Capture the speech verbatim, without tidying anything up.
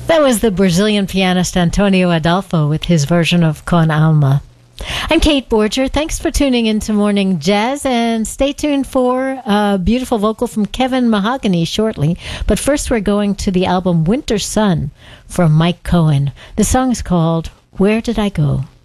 That was the Brazilian pianist Antonio Adolfo with his version of Con Alma. I'm Kate Borger. Thanks for tuning in to Morning Jazz, and stay tuned for a beautiful vocal from Kevin Mahogany shortly. But first, we're going to the album Winter Sun from Mike Cohen. The song is called Where Did I Go?